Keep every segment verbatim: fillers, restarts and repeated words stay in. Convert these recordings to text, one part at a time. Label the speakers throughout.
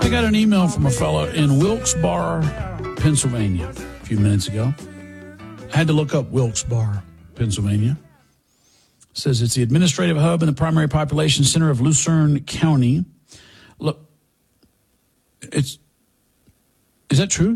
Speaker 1: got an email from a fellow in Wilkes-Barre, Pennsylvania, a few minutes ago. I had to look up Wilkes-Barre, Pennsylvania. It says it's the administrative hub and the primary population center of Lucerne County. Look, it's, is that true?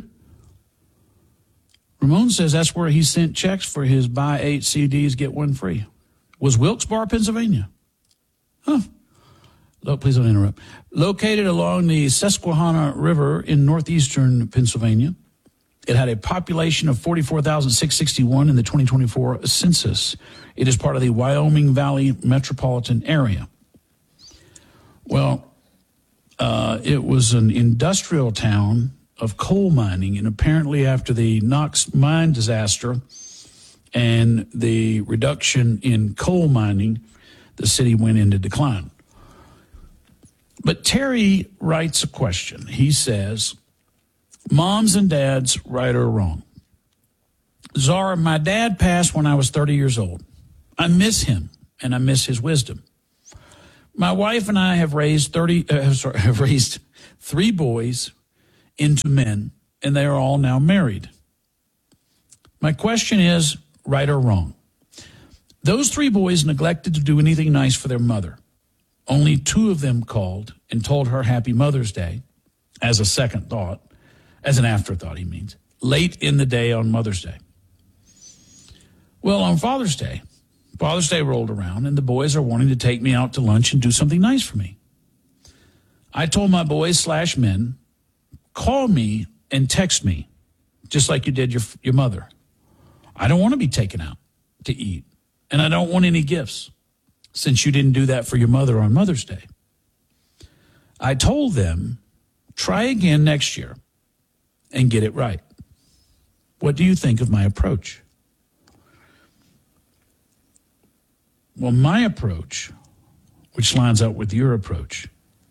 Speaker 1: Ramon says that's where he sent checks for his buy eight C Ds, get one free. Was Wilkes-Barre, Pennsylvania? Huh. Look, please don't interrupt. Located along the Susquehanna River in northeastern Pennsylvania, it had a population of forty-four thousand six hundred sixty-one in the twenty twenty-four census. It is part of the Wyoming Valley metropolitan area. Well, uh, it was an industrial town of coal mining, and apparently after the Knox mine disaster and the reduction in coal mining, the city went into decline. But Terry writes a question. He says, moms and dads, right or wrong? Czar, my dad passed when I was thirty years old. I miss him, and I miss his wisdom. My wife and I have raised thirty. Uh, sorry, have raised three boys into men, and they are all now married. My question is, right or wrong? Those three boys neglected to do anything nice for their mother. Only two of them called and told her Happy Mother's Day as a second thought, as an afterthought, he means, late in the day on Mother's Day. Well, on Father's Day, Father's Day rolled around, and the boys are wanting to take me out to lunch and do something nice for me. I told my boys slash men, call me and text me, just like you did your, your mother. I don't want to be taken out to eat, and I don't want any gifts, since you didn't do that for your mother on Mother's Day. I told them, try again next year and get it right. What do you think of my approach? Well, my approach, which lines up with your approach,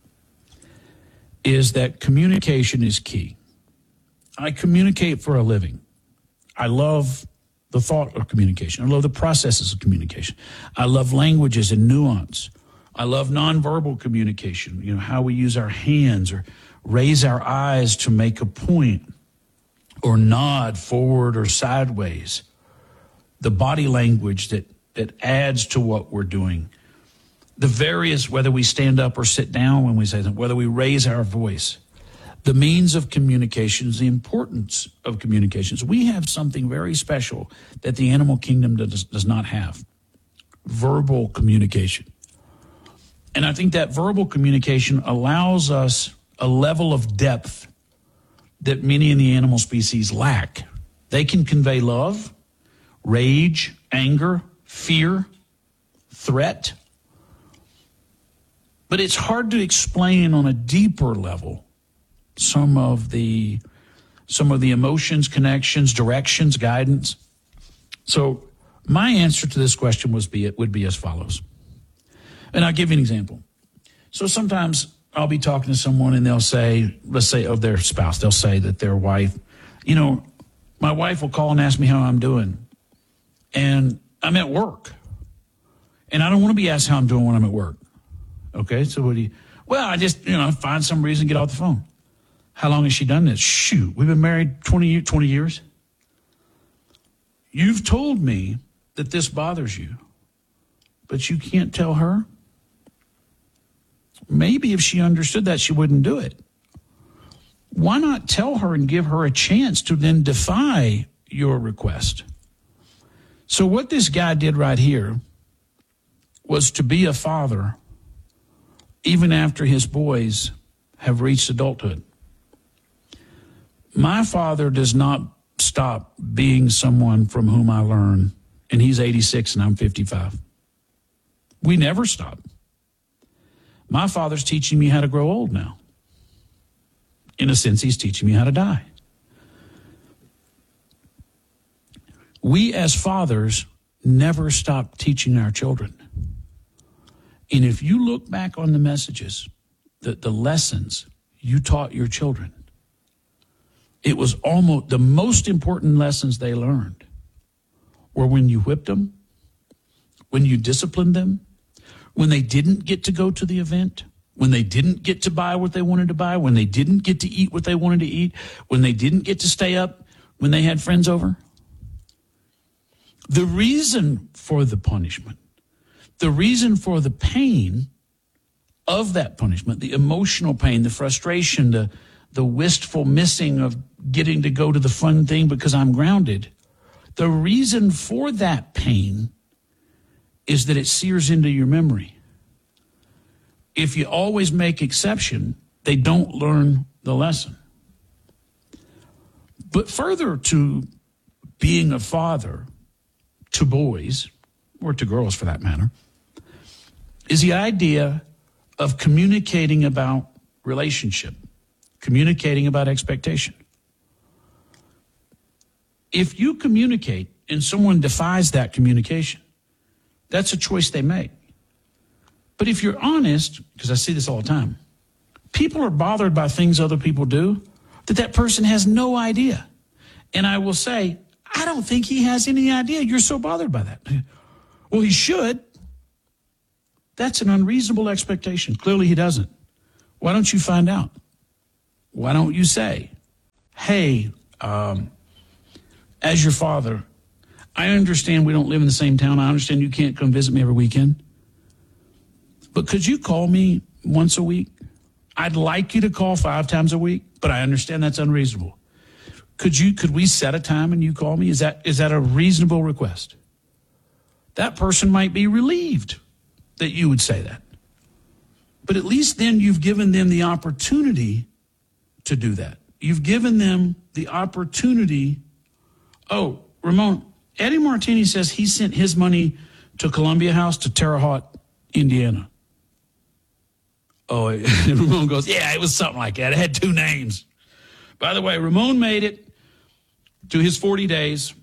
Speaker 1: is that communication is key. I communicate for a living. I love the thought of communication. I love the processes of communication. I love languages and nuance. I love nonverbal communication, you know, how we use our hands or raise our eyes to make a point or nod forward or sideways. The body language that, that adds to what we're doing. The various, whether we stand up or sit down when we say that, whether we raise our voice. The means of communications, the importance of communications. We have something very special that the animal kingdom does, does not have. Verbal communication. And I think that verbal communication allows us a level of depth that many in the animal species lack. They can convey love, rage, anger, fear, threat. But it's hard to explain on a deeper level some of the some of the emotions, connections, directions, guidance. So my answer to this question was be it would be as follows. And I'll give you an example. So sometimes I'll be talking to someone and they'll say, let's say of their spouse, they'll say that their wife, you know, my wife will call and ask me how I'm doing. And I'm at work. And I don't want to be asked how I'm doing when I'm at work. Okay, so what do you, well, I just, you know, find some reason to get off the phone. How long has she done this? Shoot, we've been married twenty, twenty years. You've told me that this bothers you, but you can't tell her? Maybe if she understood that, she wouldn't do it. Why not tell her and give her a chance to then defy your request? So what this guy did right here was to be a father even after his boys have reached adulthood. My father does not stop being someone from whom I learn, and he's eighty-six and I'm fifty-five. We never stop. My father's teaching me how to grow old now. In a sense, he's teaching me how to die. We as fathers never stop teaching our children. And if you look back on the messages, the, the lessons you taught your children, it was almost the most important lessons they learned were when you whipped them, when you disciplined them, when they didn't get to go to the event, when they didn't get to buy what they wanted to buy, when they didn't get to eat what they wanted to eat, when they didn't get to stay up when they had friends over? The reason for the punishment, the reason for the pain of that punishment, the emotional pain, the frustration, the, the wistful missing of getting to go to the fun thing because I'm grounded, the reason for that pain is that it sears into your memory. If you always make exception, they don't learn the lesson. But further to being a father to boys, or to girls for that matter, is the idea of communicating about relationship, communicating about expectation. If you communicate and someone defies that communication, that's a choice they make. But if you're honest, because I see this all the time, people are bothered by things other people do that that person has no idea. And I will say, I don't think he has any idea you're so bothered by that. Well, he should. That's an unreasonable expectation. Clearly he doesn't. Why don't you find out? Why don't you say, hey, um, as your father, I understand we don't live in the same town. I understand you can't come visit me every weekend. But could you call me once a week? I'd like you to call five times a week, but I understand that's unreasonable. Could you, could we set a time and you call me? Is that, is that a reasonable request? That person might be relieved that you would say that. But at least then you've given them the opportunity to do that. You've given them the opportunity. Oh, Ramon, Eddie Martini says he sent his money to Columbia House to Terre Haute, Indiana. Oh, Ramon goes, yeah, it was something like that. It had two names. By the way, Ramon made it to his forty days,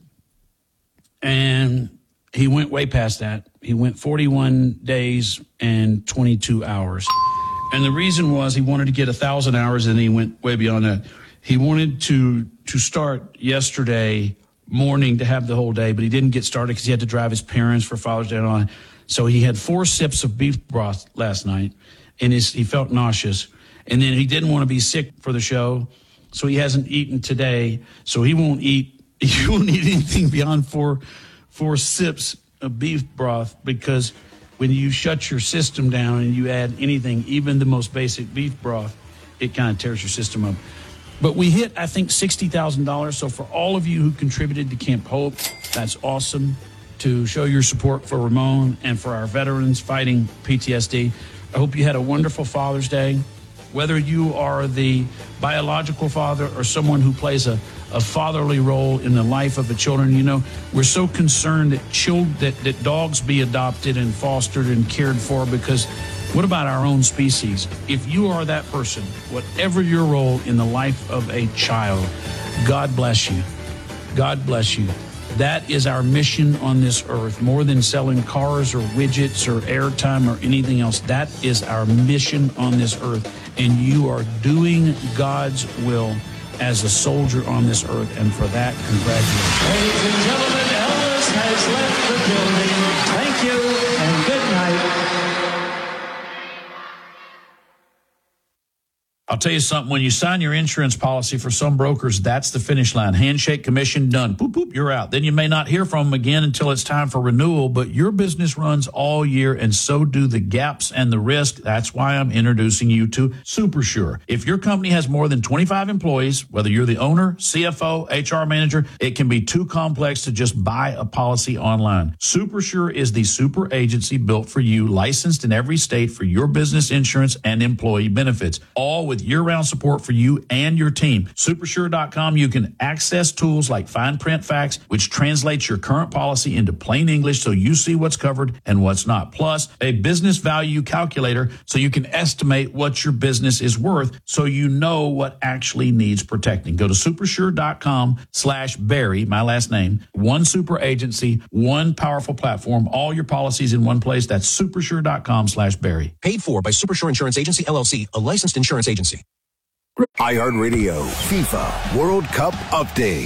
Speaker 1: and he went way past that. He went forty-one days and twenty-two hours. And the reason was he wanted to get one thousand hours, and he went way beyond that. He wanted to to start yesterday morning to have the whole day, but he didn't get started because he had to drive his parents for Father's Day and all that. So he had four sips of beef broth last night, and his, he felt nauseous. And then he didn't want to be sick for the show, so he hasn't eaten today. So he won't eat. He won't eat anything beyond four four sips of beef broth, because when you shut your system down and you add anything, even the most basic beef broth, it kind of tears your system up. But we hit, I think, sixty thousand dollars. So for all of you who contributed to Camp Hope, that's awesome. To show your support for Ramon and for our veterans fighting P T S D. I hope you had a wonderful Father's Day. Whether you are the biological father or someone who plays a, a fatherly role in the life of the children, you know, we're so concerned that, children, that, that dogs be adopted and fostered and cared for, because what about our own species? If you are that person, whatever your role in the life of a child, God bless you. God bless you. That is our mission on this earth, more than selling cars or widgets or airtime or anything else. That is our mission on this earth. And you are doing God's will as a soldier on this earth. And for that, congratulations.
Speaker 2: Ladies and gentlemen, Elvis has left the building. Thank you and good night.
Speaker 1: I'll tell you something, when you sign your insurance policy, for some brokers, that's the finish line. Handshake, commission, done. Boop, boop, you're out. Then you may not hear from them again until it's time for renewal, but your business runs all year, and so do the gaps and the risk. That's why I'm introducing you to SuperSure. If your company has more than twenty-five employees, whether you're the owner, C F O, H R manager, it can be too complex to just buy a policy online. SuperSure is the super agency built for you, licensed in every state for your business insurance and employee benefits, all with year-round support for you and your team. Supersure dot com, you can access tools like fine print facts, which translates your current policy into plain English so you see what's covered and what's not. Plus, a business value calculator so you can estimate what your business is worth so you know what actually needs protecting. Go to supersure dot com slash Barry, my last name, one super agency, one powerful platform, all your policies in one place. That's supersure dot com slash Barry.
Speaker 3: Paid for by Supersure Insurance Agency, L L C, a licensed insurance agency.
Speaker 4: iHeartRadio FIFA World Cup Update.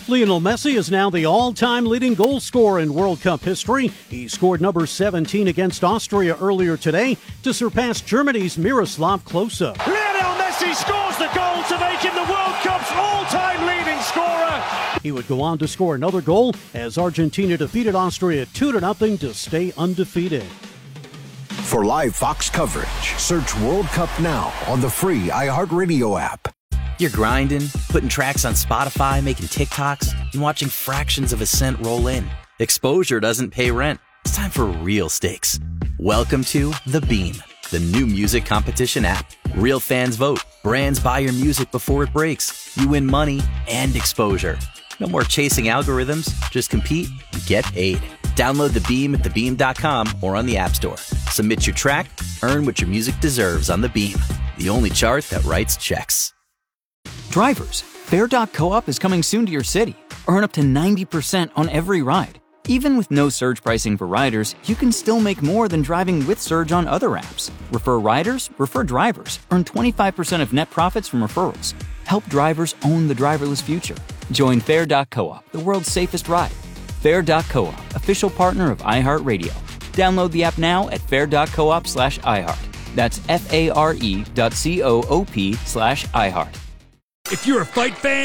Speaker 4: Lionel Messi is now the all-time leading goal scorer in World Cup history. He scored number seventeen against Austria earlier today to surpass Germany's Miroslav Klose.
Speaker 5: Lionel Messi scores the goal to make him the World Cup's all-time leading scorer.
Speaker 4: He would go on to score another goal as Argentina defeated Austria two to nothing to stay undefeated.
Speaker 6: For live Fox coverage, search World Cup now on the free iHeartRadio app.
Speaker 7: You're grinding, putting tracks on Spotify, making TikToks, and watching fractions of a cent roll in. Exposure doesn't pay rent. It's time for real stakes. Welcome to The Beam, the new music competition app. Real fans vote. Brands buy your music before it breaks. You win money and exposure. No more chasing algorithms. Just compete and get paid. Download The Beam at the beam dot com or on the App Store. Submit your track, earn what your music deserves on The Beam, the only chart that writes checks.
Speaker 8: Drivers, Fair dot coop is coming soon to your city. Earn up to ninety percent on every ride. Even with no surge pricing for riders, you can still make more than driving with Surge on other apps. Refer riders, refer drivers. Earn twenty-five percent of net profits from referrals. Help drivers own the driverless future. Join Fair dot coop, the world's safest ride. Fair dot coop, official partner of iHeartRadio. Download the app now at fair dot coop slash iHeart. That's F A R E dot C O O P slash iHeart.
Speaker 9: If you're a fight fan,